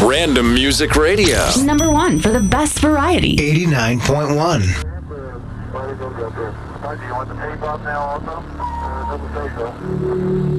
Random Music Radio. Number 1 for the best variety. 89.1. Do you want the tape off now also? Doesn't say so.